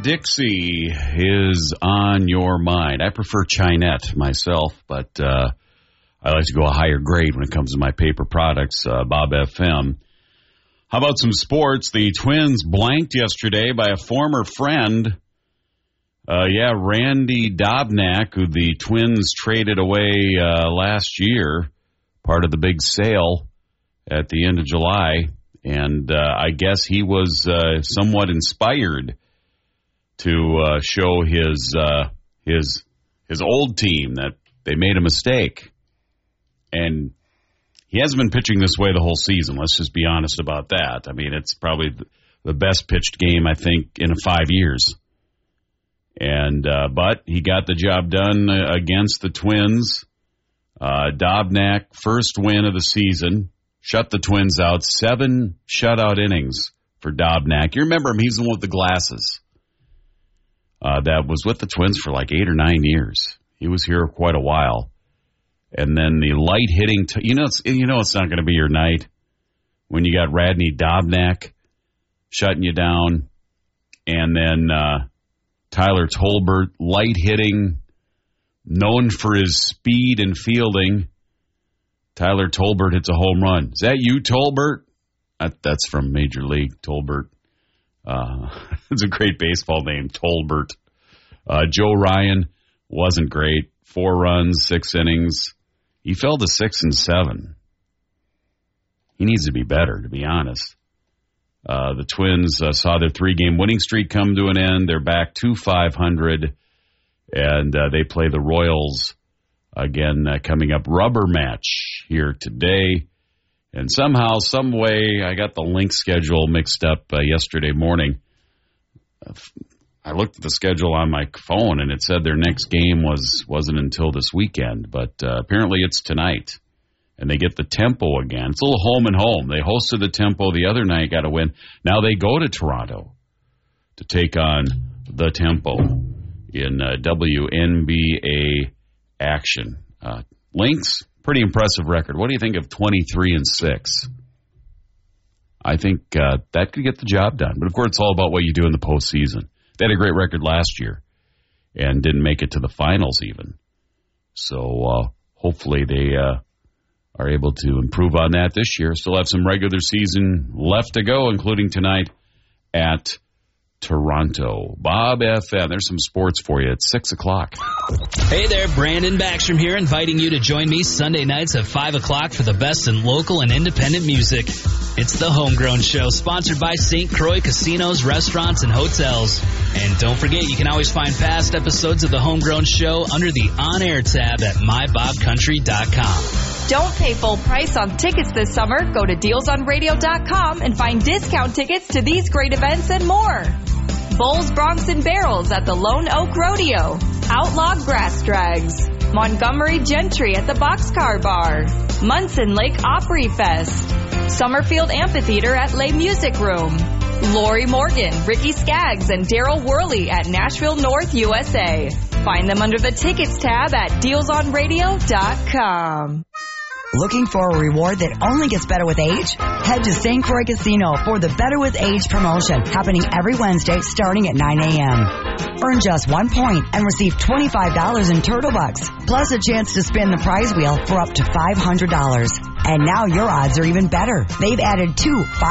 Dixie is on your mind. I prefer Chinette myself, but I like to go a higher grade when it comes to my paper products, Bob FM. How about some sports? The Twins blanked yesterday by a former friend. Randy Dobnak, who the Twins traded away last year, part of the big sale at the end of July. And I guess he was somewhat inspired to show his old team that they made a mistake. And he hasn't been pitching this way the whole season. Let's just be honest about that. I mean, it's probably the best pitched game, I think, in 5 years. And but he got the job done against the Twins. Dobnak, first win of the season, shut the Twins out. 7 shutout innings for Dobnak. You remember him? He's the one with the glasses. That was with the Twins for like 8 or 9 years. He was here quite a while. And then the light hitting, it's not going to be your night when you got Radney Dobnak shutting you down. And then Tyler Tolbert, light hitting, known for his speed and fielding. Tyler Tolbert hits a home run. Is that you, Tolbert? That's from Major League, Tolbert. It's a great baseball name, Tolbert. Joe Ryan wasn't great. 4 runs, 6 innings. He fell to 6 and 7. He needs to be better, to be honest. The Twins saw their 3-game winning streak come to an end. They're back to 500, and they play the Royals again coming up. Rubber match here today. And somehow, some way, I got the link schedule mixed up yesterday morning. I looked at the schedule on my phone, and it said their next game wasn't until this weekend. But apparently it's tonight. And they get the Tempo again. It's a little home and home. They hosted the Tempo the other night, got a win. Now they go to Toronto to take on the Tempo in WNBA action. Lynx, pretty impressive record. What do you think of 23-6? I think that could get the job done. But, of course, it's all about what you do in the postseason. They had a great record last year and didn't make it to the finals even. So hopefully they are able to improve on that this year. Still have some regular season left to go, including tonight at Toronto. Bob FM, there's some sports for you at 6 o'clock. Hey there, Brandon Backstrom here, inviting you to join me Sunday nights at 5 o'clock for the best in local and independent music. It's the Homegrown Show, sponsored by St. Croix Casinos, Restaurants, and Hotels. And don't forget, you can always find past episodes of the Homegrown Show under the On-Air tab at mybobcountry.com. Don't pay full price on tickets this summer. Go to dealsonradio.com and find discount tickets to these great events and more. Bulls, Broncs, and Barrels at the Lone Oak Rodeo. Outlaw Grass Drags. Montgomery Gentry at the Boxcar Bar. Munson Lake Opry Fest. Summerfield Amphitheater at Les Music Room. Lori Morgan, Ricky Skaggs, and Daryl Worley at Nashville North, USA. Find them under the Tickets tab at dealsonradio.com. Looking for a reward that only gets better with age? Head to St. Croix Casino for the Better with Age promotion, happening every Wednesday starting at 9 a.m. Earn just 1 point and receive $25 in Turtle Bucks, plus a chance to spin the prize wheel for up to $500. And now your odds are even better. They've added 2